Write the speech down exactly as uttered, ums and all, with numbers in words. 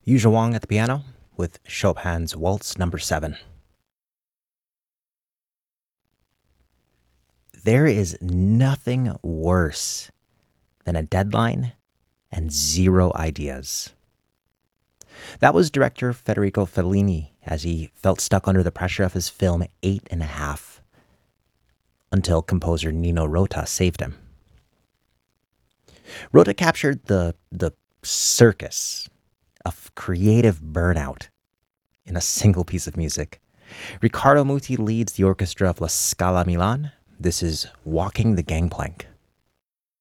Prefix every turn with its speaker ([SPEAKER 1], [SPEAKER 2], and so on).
[SPEAKER 1] Yu Wang at the piano with Chopin's Waltz Number seven. There is nothing worse than a deadline and zero ideas. That was director Federico Fellini as he felt stuck under the pressure of his film Eight and a Half, until composer Nino Rota saved him. Rota captured the, the circus of creative burnout in a single piece of music. Riccardo Muti leads the orchestra of La Scala Milan. This is Walking the Gangplank.